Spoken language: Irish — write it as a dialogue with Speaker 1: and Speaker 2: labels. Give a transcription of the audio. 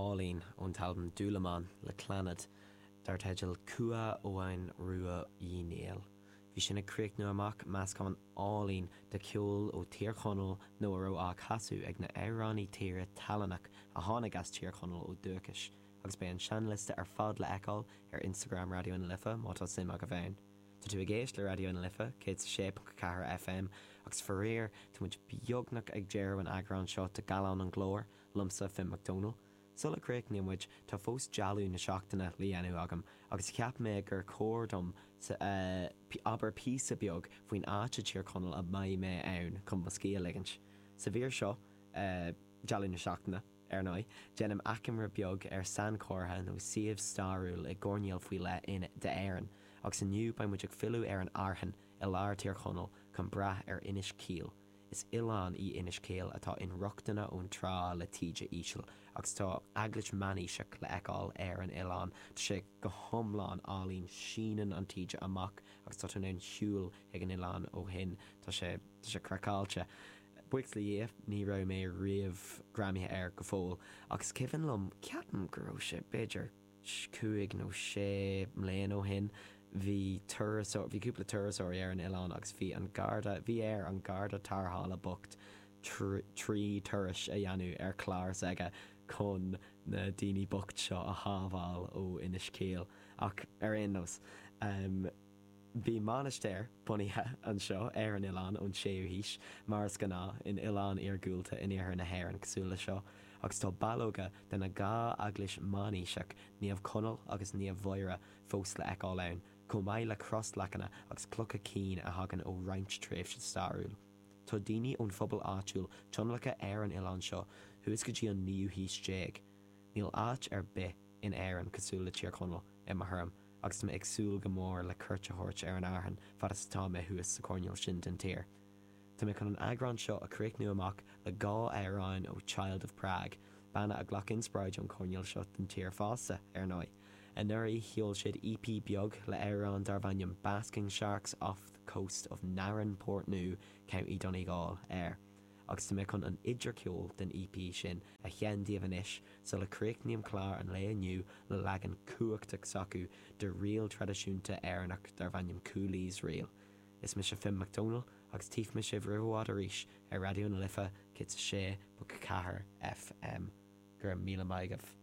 Speaker 1: álín ón talban Dúlaman le Clanad dar teidil cua óhain rua í néal. Bhí sinna críoc nu amach meas gan álín de ceol ó tíorchonal nó aró á casú ag na éireánnaí tíre talanach a tháinig as tíorchonal ó dúchas, agus bé an seanliste ar fad le eáil ar Instagram Radio na Lifa mátá sim a go bhain. Tá tú a géist le Radio na Lifa, cé sé FM, agus faréir tú muid beagnach ag déir an agrán seo de galán an glór, lumsa Finn McDonald. Sulla creic níomhaid tá fós dealú na seachtainna líanú agam, agus ceap mé gur córdom aber písa beag faoin áte tíorchonal a mai mé ann chun mascíal ligint. Sa bhíor seo dealú na seachtainna ar nói, déanam acimra beag ar san córtha nó siomh starúil i gcóirníal faoi le in de éireann, agus aniu ba muid ag fiú ar an airthain i lár tíorchonal chun brath ar inis cíal. Is Ilan í inis céal atá in ruachtainna ón trá le tíide ísisiil, agus tá aglit maníiseach le eáil ar an Ilan, tá sé go thomláin álín sínan an tíide amach, agus tá tún an siúil ag an Ilan ó hin, tá sé cracáilte. Buic le dhéobh ní ra mé riamh gramithe ar go fóil, agus cifann lom ceapan go raibh sé beidir 5 nó 6 mléana ó hin, Bhí cúpla turasóirí ar an Ilan agus bhí an garda tarthála bocht trí turas a dhéanú ar chlár aige chun na daoine bocht seo a thábháil ó inis céal ach ar aonnos. Bhí mánasteir bunaithe an seo ar an Ilan ón séú híis mars gná in Ilan ar gúilta in ar na hhéir cosúla seo, agus tá bailóga den na gá aglis maníiseach níomh conal agus níomh mhoire fós le eáil ann, chomh maith le cross lecanna agus clocha cín a hagan ó roinnt tréimhse starúil. Tá daoine ón phobal áitiúil tionlacha ar an Ilan seo thuas go dtí an níú híos déag. Níl áit ar bith in éireann cosúla tíorchonal i maithrim, agus tá agsúil go mór le cuirte thuirt ar an airthain fad is tá mé thuas sa corneal sin den tír. Tá mé chun an agrán seo a críoc nu amach le gá éireáin ó Child of Prague, banna a ghlach inspráid an corneal seo den tír fása ar nói. A nuirí sheol siad EP beag le éireán dar bhainneam Basking Sharks off the coast of Narran Portneuf, County Donegal air. Agus tá mé chun an idir ceol den EP sin a chean díomhanis so le críoc níam clár an le aniu le legan cuachtach sacu de rial tradiisiúnta éireannach dar bhainneam coolíos rial. Is me se Finn McDonald agus tíf me sibh ruhád a ríis ar Radio na Lifa cit sé bu cahar FM. Gur míle maigah.